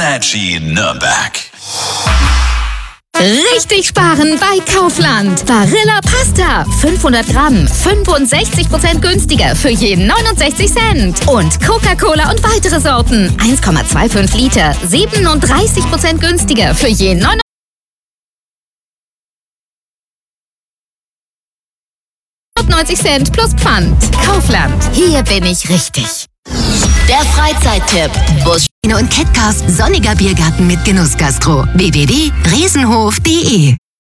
Energy Nürnberg. Richtig sparen bei Kaufland. Barilla Pasta. 500 Gramm. 65% günstiger für je 69 Cent. Und Coca-Cola und weitere Sorten. 1,25 Liter. 37% günstiger für je 99 Cent plus Pfand. Kaufland. Hier bin ich richtig. Der Freizeittipp. Busschiene und Catcars. Sonniger Biergarten mit Genussgastro. www.resenhof.de